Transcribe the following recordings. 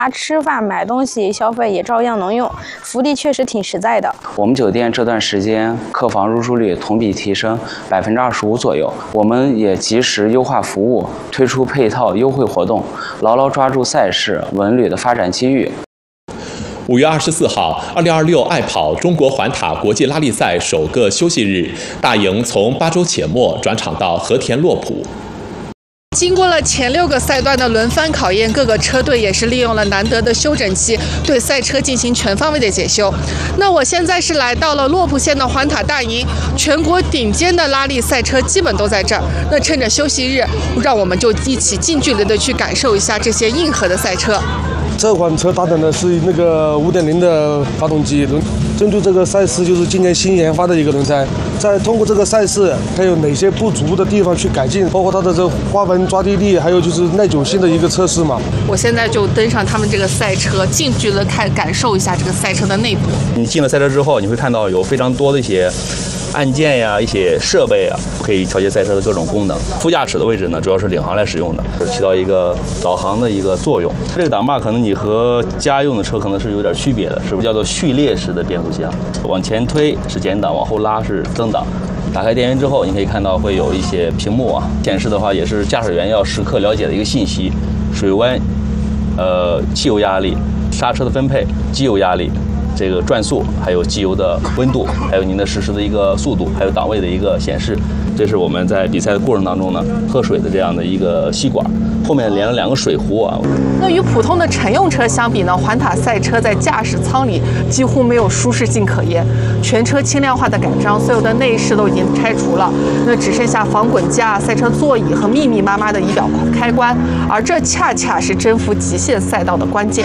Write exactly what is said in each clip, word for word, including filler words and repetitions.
吃饭、买东西、消费也照样能用，福利确实挺实在的。 我们酒店这段时间客房入住率同比提升百分之二十五左右，我们也及时优化服务，推出配套优惠活动，牢牢抓住赛事文旅的发展机遇。 五月二十四号，二零二六爱跑中国环塔国际拉力赛首个休息日，大营从巴州且末转场到和田洛浦。 经过了前六个赛段的轮番考验，各个车队也是利用了难得的休整期，对赛车进行全方位的检修。那我现在是来到了洛浦县的环塔大营，全国顶尖的拉力赛车基本都在这儿。那趁着休息日，让我们就一起近距离的去感受一下这些硬核的赛车。 这款车搭载的是那个 五点零 的发动机，针对这个赛事就是今年新研发的一个轮胎。再通过这个赛事，它有哪些不足的地方去改进，包括它的这花纹抓地力，还有就是耐久性的一个测试嘛。 我现在就登上他们这个赛车，近距离的看感受一下这个赛车的内部。 你进了赛车之后，你会看到有非常多的一些按键呀、一些设备啊，可以调节赛车的各种功能。副驾驶的位置呢，主要是领航来使用的，起到一个导航的一个作用。这个档把可能你和家用的车可能是有点区别的，是不是叫做序列式的变速箱？往前推是减档，往后拉是增档。打开电源之后，你可以看到会有一些屏幕啊，显示的话也是驾驶员要时刻了解的一个信息：水温、呃汽油压力、刹车的分配、机油压力。这个转速，还有机油的温度，还有您的实时的一个速度，还有档位的一个显示。这是我们在比赛的过程当中呢，喝水的这样的一个吸管，后面连了两个水壶啊。 那与普通的乘用车相比呢，环塔赛车在驾驶舱里几乎没有舒适性可言，全车轻量化的改装，所有的内饰都已经拆除了，那只剩下防滚架、赛车座椅和密密麻麻的仪表开关，而这恰恰是征服极限赛道的关键。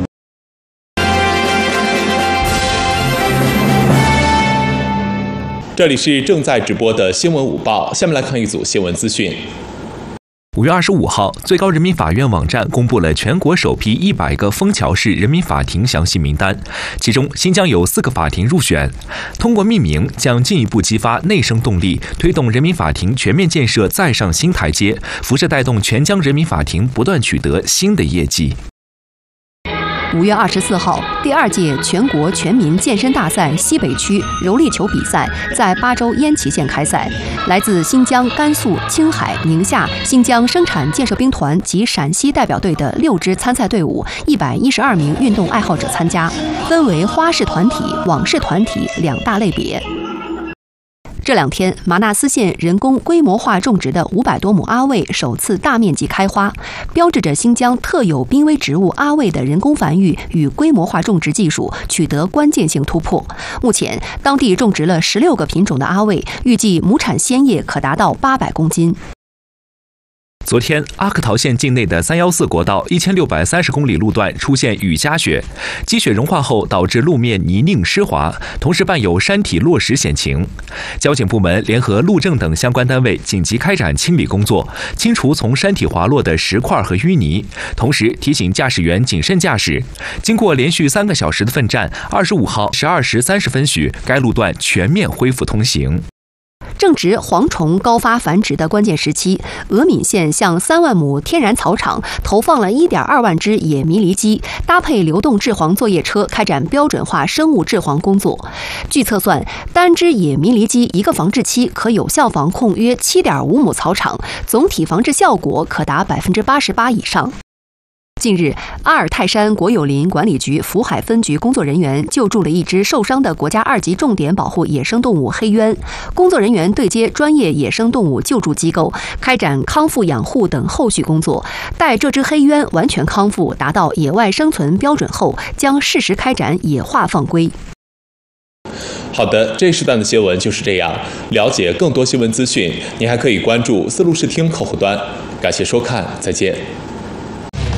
这里是正在直播的新闻午报，下面来看一组新闻资讯。 五月二十五号，最高人民法院网站公布了全国首批一百个枫桥市人民法庭详细名单，其中新疆有四个法庭入选。通过命名，将进一步激发内生动力，推动人民法庭全面建设再上新台阶，辐射带动全疆人民法庭不断取得新的业绩。 五月二十四号，第二届全国全民健身大赛西北区柔力球比赛在巴州烟岐县开赛。来自新疆、甘肃、青海、宁夏、新疆生产建设兵团及陕西代表队的六支参赛队伍，一百一十二名运动爱好者参加，分为花式团体、网式团体两大类别。这两天，玛纳斯县人工规模化种植的五百多亩阿魏首次大面积开花，标志着新疆特有濒危植物阿魏的人工繁育与规模化种植技术取得关键性突破。目前，当地种植了十六个品种的阿魏，预计亩产鲜叶可达到八百公斤。 昨天，阿克陶县境内的三一四国道一千六百三十公里路段出现雨夹雪，积雪融化后导致路面泥泞湿滑，同时伴有山体落石险情。交警部门联合路政等相关单位紧急开展清理工作，清除从山体滑落的石块和淤泥，同时提醒驾驶员谨慎驾驶。经过连续三个小时的奋战，二十五号十二时三十分许，该路段全面恢复通行。 正值蝗虫高发繁殖的关键时期，俄敏县向三万亩天然草场投放了一点二万只野迷离鸡，搭配流动制黄作业车，开展标准化生物制黄工作。据测算，单只野迷离鸡一个防治期可有效防控约七点五亩草场，总体防治效果可达百分之八十八以上。近日，阿尔泰山国有林管理局福海分局工作人员救助了一只受伤的国家二级重点保护野生动物黑鸢。工作人员对接专业野生动物救助机构，开展康复养护等后续工作。待这只黑鸢完全康复，达到野外生存标准后，将适时开展野化放归。 好的，这一时段的新闻就是这样。了解更多新闻资讯，您还可以关注丝路视听客户端。感谢收看，再见。